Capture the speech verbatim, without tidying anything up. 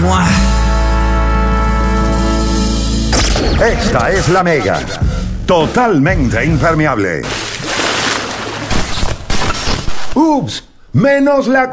¡Mua! Esta es la Mega. Totalmente impermeable. ¡Ups! Menos la